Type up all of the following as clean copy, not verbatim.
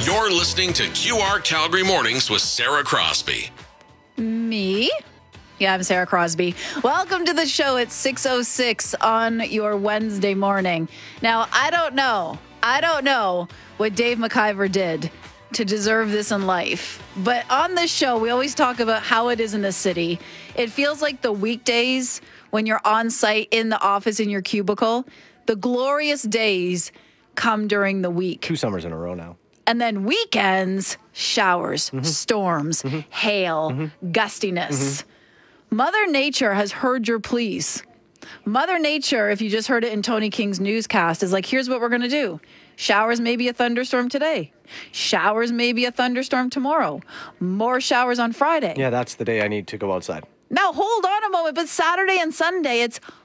You're listening to QR Calgary Mornings with Sarah Crosby. Me? Yeah, I'm Sarah Crosby. Welcome to the show at 6:06 on your Wednesday morning. Now, I don't know what Dave McIver did to deserve this in life. But on this show, we always talk about how it is in the city. It feels like the weekdays when you're on site in the office in your cubicle, the glorious days come during the week. 2 summers in a row now. And then weekends, showers, storms, hail, gustiness. Mother Nature has heard your pleas. Mother Nature, if you just heard it in Tony King's newscast, is like, here's what we're going to do. Showers may be a thunderstorm today. Showers may be a thunderstorm tomorrow. More showers on Friday. Yeah, that's the day I need to go outside. Now, hold on a moment. But Saturday and Sunday,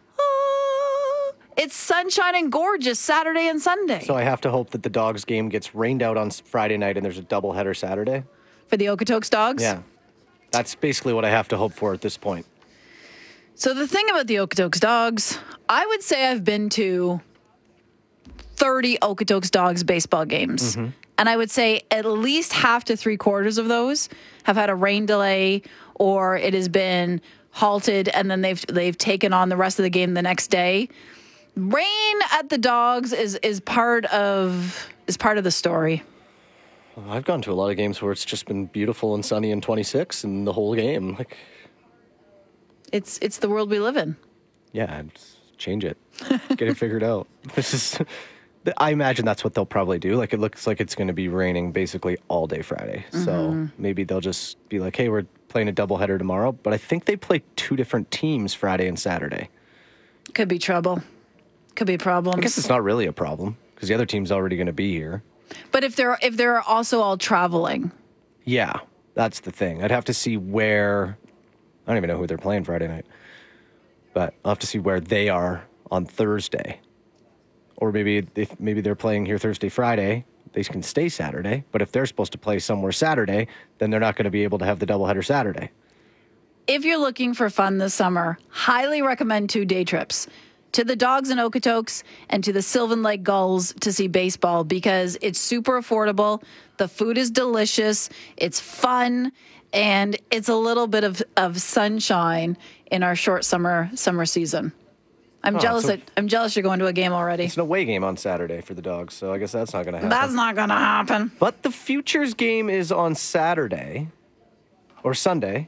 it's sunshine and gorgeous Saturday and Sunday. So I have to hope that the Dogs game gets rained out on Friday night and there's a doubleheader Saturday. For the Okotoks Dogs? Yeah. That's basically what I have to hope for at this point. So the thing about the Okotoks Dogs, I would say I've been to 30 Okotoks Dogs baseball games. And I would say at least half to 3/4 of those have had a rain delay or it has been halted and then they've taken on the rest of the game the next day. Rain at the Dogs is part of the story. I've gone to a lot of games where it's just been beautiful and sunny and 26 and the whole game. Like, It's the world we live in. yeah, change it. Get it figured out. I imagine that's what they'll probably do. Like, it looks like it's going to be raining basically all day Friday. So maybe they'll just be like, hey, we're playing a doubleheader tomorrow. But I think they play 2 different teams Friday and Saturday. Could be trouble. Could be problems. I guess it's not really a problem because the other team's already going to be here. But if they're also all traveling. Yeah, that's the thing. I'd have to see where. I don't even know who they're playing Friday night. But I'll have to see where they are on Thursday. Or maybe they're playing here Thursday, Friday. They can stay Saturday. But if they're supposed to play somewhere Saturday, then they're not going to be able to have the doubleheader Saturday. If you're looking for fun this summer, highly recommend 2 day trips to the Dogs in Okotoks and to the Sylvan Lake Gulls to see baseball because it's super affordable. The food is delicious. It's fun. And it's a little bit of sunshine in our short summer season. I'm jealous you're going to a game already. It's an away game on Saturday for the Dogs, so I guess that's not going to happen. That's not going to happen. But the Futures game is on Saturday or Sunday.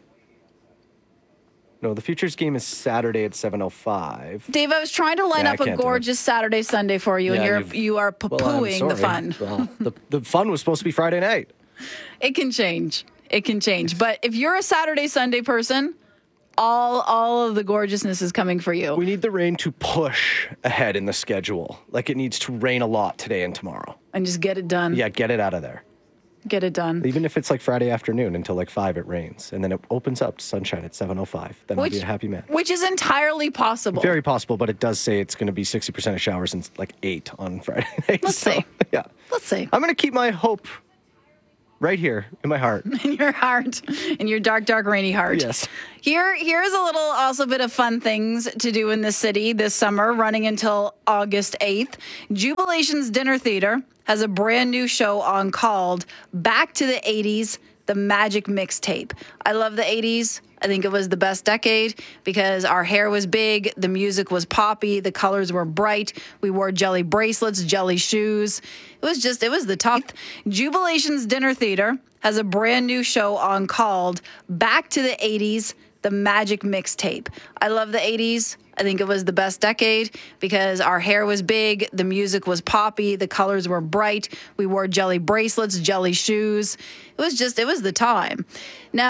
No, the Futures game is Saturday at 7:05. Dave, I was trying to line up a gorgeous Saturday, Sunday for you, Yeah, and you are poo-pooing the fun. Well, the fun was supposed to be Friday night. It can change. It can change. But if you're a Saturday, Sunday person, all of the gorgeousness is coming for you. We need the rain to push ahead in the schedule. Like, it needs to rain a lot today and tomorrow. And just get it done. Yeah, get it out of there. Get it done. Even if it's like Friday afternoon until like 5 it rains. And then it opens up to sunshine at 7:05. Then I'll be a happy man. Which is entirely possible. Very possible, but it does say it's going to be 60% of showers and like 8 on Friday night. Let's see. Yeah. Let's see. I'm going to keep my hope right here in my heart. In your heart. In your dark, dark, rainy heart. Yes. Here's a little also bit of fun things to do in the city this summer, running until August 8th. Jubilations Dinner Theater has a brand new show on called Back to the 80s, The Magic Mixtape. I love the 80s. I think it was the best decade because our hair was big, the music was poppy, the colors were bright. We wore jelly bracelets, jelly shoes. It was the top. Jubilations Dinner Theater has a brand new show on called Back to the 80s, The Magic Mixtape. I love the 80s. I think it was the best decade because our hair was big, the music was poppy, the colors were bright. We wore jelly bracelets, jelly shoes. It was the time. Now,